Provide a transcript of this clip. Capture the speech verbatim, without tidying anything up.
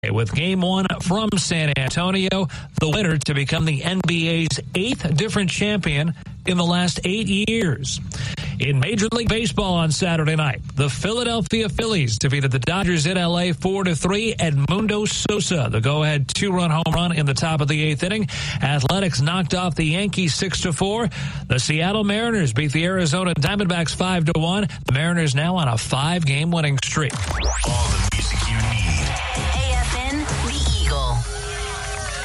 with game one from San Antonio, the winner to become the N B A's eighth different champion in the last eight years. In Major League Baseball on Saturday night, the Philadelphia Phillies defeated the Dodgers in L A four to three. Edmundo Sosa, the go-ahead two-run home run in the top of the eighth inning. Athletics knocked off the Yankees six to four. The Seattle Mariners beat the Arizona Diamondbacks five to one. The Mariners now on a five-game winning streak. All the